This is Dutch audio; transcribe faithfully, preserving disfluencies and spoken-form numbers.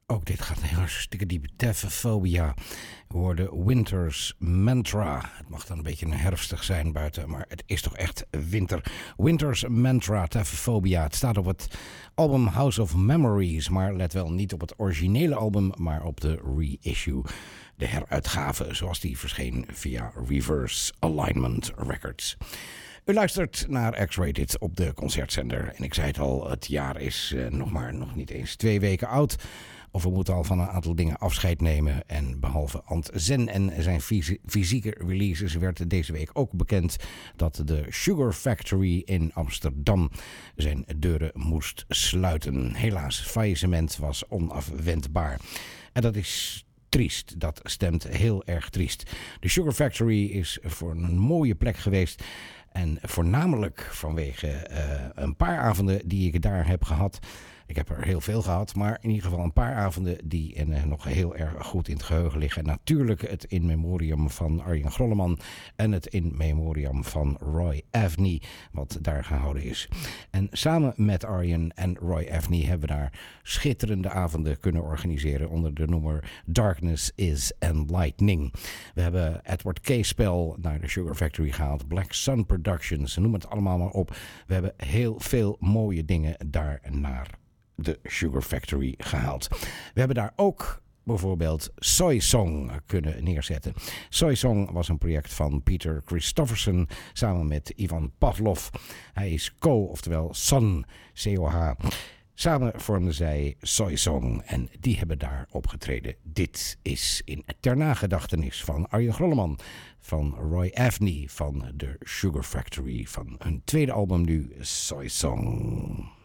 Ook dit gaat heel hartstikke diep. Taphophobia. We hoorden Winter's Mantra. Het mag dan een beetje herfstig zijn buiten, maar het is toch echt winter. Winter's Mantra, Taphophobia. Het staat op het album House of Memories, maar let wel niet op het originele album, maar op de reissue. De heruitgave, zoals die verscheen via Reverse Alignment Records. U luistert naar X-Rated op de concertzender. En ik zei het al, het jaar is uh, nog maar nog niet eens twee weken oud. Of we moeten al van een aantal dingen afscheid nemen. En behalve Ant Zen en zijn fys- fysieke releases werd deze week ook bekend dat de Sugar Factory in Amsterdam zijn deuren moest sluiten. Helaas, faillissement was onafwendbaar. En dat is triest, dat stemt heel erg triest. De Sugar Factory is voor een mooie plek geweest. En voornamelijk vanwege uh, een paar avonden die ik daar heb gehad. Ik heb er heel veel gehad, maar in ieder geval een paar avonden die uh, nog heel erg goed in het geheugen liggen. Natuurlijk het in memoriam van Arjen Grolleman en het in memoriam van Roy Avney, wat daar gehouden is. En samen met Arjen en Roy Avney hebben we daar schitterende avonden kunnen organiseren onder de noemer Darkness is Enlightening. We hebben Edward K-spel naar de Sugar Factory gehaald, Black Sun Productions, noem het allemaal maar op. We hebben heel veel mooie dingen daar naar de Sugar Factory gehaald. We hebben daar ook bijvoorbeeld Soy Song kunnen neerzetten. Soy Song was een project van Peter Christofferson samen met Ivan Pavlov. Hij is co, oftewel Son, C O H. Samen vormden zij Soy Song en die hebben daar opgetreden. Dit is in ter nagedachtenis van Arjen Grolleman, van Roy Avney, van de Sugar Factory, van hun tweede album nu, Soy Song.